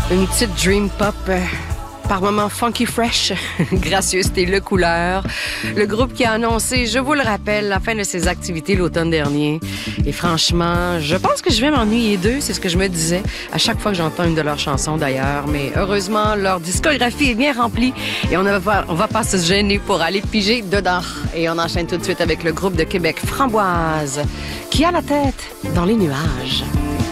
Une petite dream pop, par moments funky fresh, gracieuseté le couleur. Le groupe qui a annoncé, je vous le rappelle, la fin de ses activités l'automne dernier. Et franchement, je pense que je vais m'ennuyer d'eux, c'est ce que je me disais à chaque fois que j'entends une de leurs chansons d'ailleurs. Mais heureusement, leur discographie est bien remplie et on va pas se gêner pour aller piger dedans. Et on enchaîne tout de suite avec le groupe de Québec Framboise, qui a la tête dans les nuages.